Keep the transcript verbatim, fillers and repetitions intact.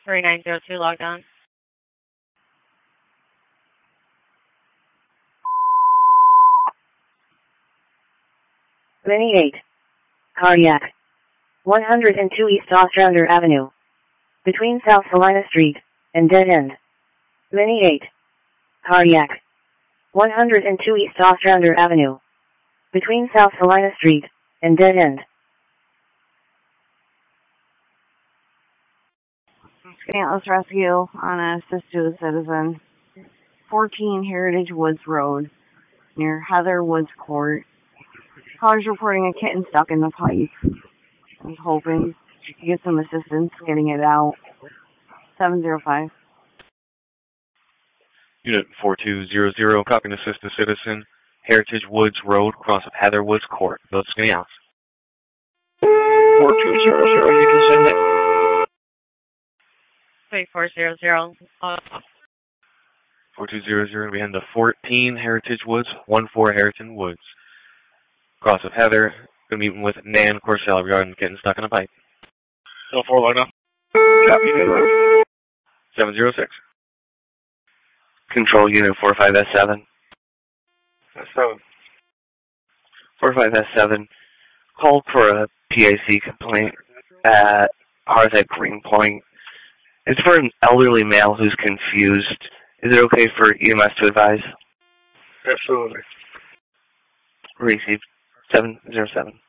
three nine zero two logged on. Mini eight. Cardiac. one hundred two East Ostrander Avenue. Between South Salina Street and Dead End. Mini eight. Cardiac. one hundred two East Ostrander Avenue. Between South Salina Street and Dead End. Scantless Rescue on a assist to a citizen. fourteen Heritage Woods Road, near Heather Woods Court. Caller's reporting a kitten stuck in the pipe. I was hoping she could get some assistance getting it out. seven zero five. Unit four two zero zero, copy and assist a citizen. Heritage Woods Road, cross of Heather Woods Court. Both skinny out. four two zero zero, you can send it. three four zero zero. Uh, four two zero zero, behind the fourteen Heritage Woods, one four Harrington Woods. Cross of Heather, going to meet with Nan Corsell regarding getting stuck in a pipe. L four line up. Copy, seven zero six. Control Unit four five S seven. S seven. four five S seven. Called for a P A C complaint at Hearthhead Greenpoint. It's for an elderly male who's confused. Is it okay for E M S to advise? Absolutely. Received. seven zero seven.